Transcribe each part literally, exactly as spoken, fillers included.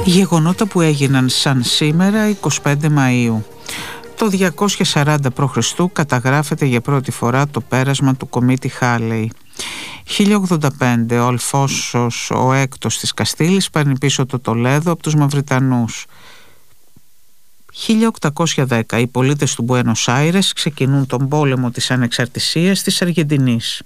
Γεγονότα που έγιναν σαν σήμερα εικοστή πέμπτη Μαΐου. Το διακόσια σαράντα π.Χ. καταγράφεται για πρώτη φορά το πέρασμα του κομήτη Χάλεϊ. χίλια ογδόντα πέντε ο Αλφόσος ο έκτος της Καστήλης παίρνει πίσω το Τολέδο από τους Μαυριτανούς. χίλια οκτακόσια δέκα οι πολίτες του Μπουένος Άιρες ξεκινούν τον πόλεμο της ανεξαρτησίας της Αργεντινής.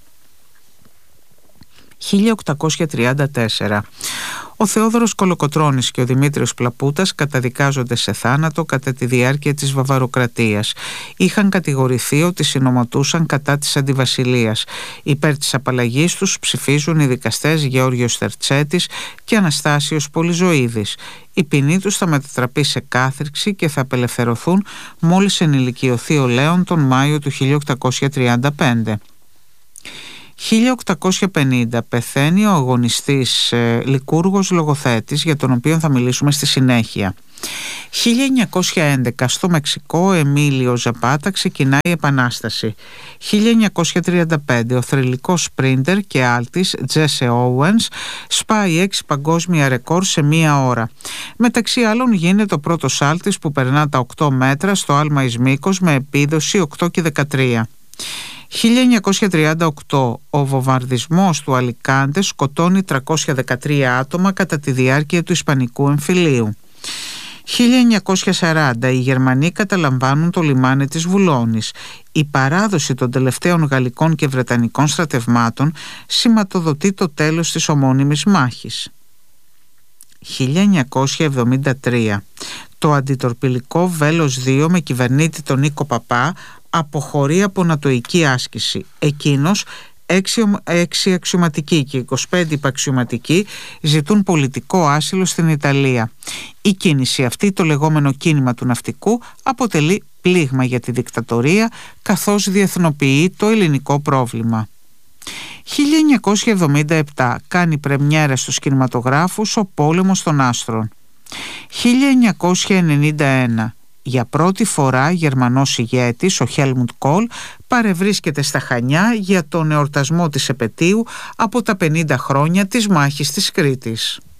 χίλια οκτακόσια τριάντα τέσσερα ο Θεόδωρος Κολοκοτρώνης και ο Δημήτριος Πλαπούτας καταδικάζονται σε θάνατο κατά τη διάρκεια της Βαβαροκρατίας. Είχαν κατηγορηθεί ότι συνομωτούσαν κατά της αντιβασιλείας. Υπέρ της απαλλαγής τους ψηφίζουν οι δικαστές Γεώργιος Θερτσέτης και Αναστάσιος Πολυζωίδης. Η ποινή τους θα μετατραπεί σε κάθριξη και θα απελευθερωθούν μόλις ενηλικιωθεί ο Λέων τον Μάιο του χίλια οκτακόσια τριάντα πέντε. χίλια οκτακόσια πενήντα πεθαίνει ο αγωνιστής ε, Λικούργος λογοθέτης, για τον οποίο θα μιλήσουμε στη συνέχεια. χίλια εννιακόσια έντεκα στο Μεξικό ο Εμίλιο Ζαπάτα ξεκινάει η Επανάσταση. χίλια εννιακόσια τριάντα πέντε ο θρυλικός σπρίντερ και άλτης Τζέσσε Όουενς σπάει έξι παγκόσμια ρεκόρ σε μία ώρα. Μεταξύ άλλων γίνεται ο πρώτος άλτης που περνά τα οκτώ μέτρα στο άλμα εις μήκος με επίδοση οκτώ και δεκατρία. χίλια εννιακόσια τριάντα οκτώ ο βομβαρδισμός του Αλικάντε σκοτώνει τριακόσια δεκατρία άτομα κατά τη διάρκεια του Ισπανικού εμφυλίου. χίλια εννιακόσια σαράντα οι Γερμανοί καταλαμβάνουν το λιμάνι της Βουλώνης. Η παράδοση των τελευταίων γαλλικών και βρετανικών στρατευμάτων σηματοδοτεί το τέλος της ομώνυμης μάχης. χίλια εννιακόσια εβδομήντα τρία το αντιτορπιλικό Βέλος δύο με κυβερνήτη τον Νίκο Παπά αποχωρεί από νατοϊκή άσκηση. Εκείνος, έξι, έξι αξιωματικοί και είκοσι πέντε υπαξιωματικοί ζητούν πολιτικό άσυλο στην Ιταλία. Η κίνηση αυτή, το λεγόμενο κίνημα του ναυτικού, αποτελεί πλήγμα για τη δικτατορία, καθώς διεθνοποιεί το ελληνικό πρόβλημα. χίλια εννιακόσια εβδομήντα επτά κάνει πρεμιέρα στους κινηματογράφους ο πόλεμος των άστρων. χίλια εννιακόσια ενενήντα ένα για πρώτη φορά Γερμανός ηγέτης, ο Χέλμουντ Κόλ, παρευρίσκεται στα Χανιά για τον εορτασμό της επετείου από τα πενήντα χρόνια της μάχης της Κρήτης.